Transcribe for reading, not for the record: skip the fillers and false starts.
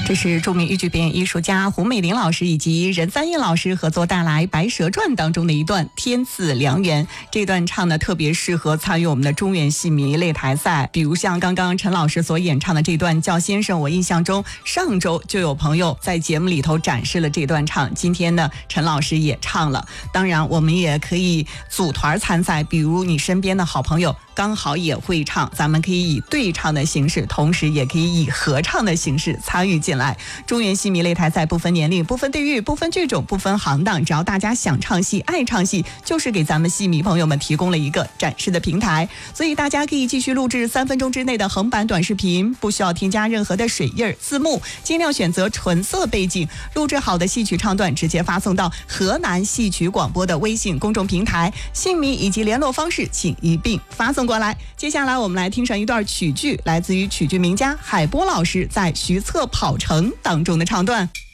这是著名豫剧表演艺术家胡美玲老师以及任三燕老师合作带来《白蛇传》当中的一段《天赐良缘》。这段唱呢特别适合参与我们的中原戏迷擂台赛，比如像刚刚陈老师所演唱的这段《叫先生》，我印象中上周就有朋友在节目里头展示了这段唱，今天呢陈老师也唱了。当然我们也可以组团参赛，比如你身边的好朋友刚好也会唱，咱们可以以对唱的形式，同时也可以以合唱的形式参与进来。中原戏迷擂台赛不分年龄、不分地域、不分剧种、不分行当，只要大家想唱戏、爱唱戏，就是给咱们戏迷朋友们提供了一个展示的平台。所以大家可以继续录制3分钟之内的横版短视频，不需要添加任何的水印、字幕，尽量选择纯色背景，录制好的戏曲唱段直接发送到河南戏曲广播的微信公众平台，姓名以及联络方式请一并发送过来。接下来我们来听上一段曲剧，来自于曲剧名家海波老师在《徐策跑城》当中的唱段。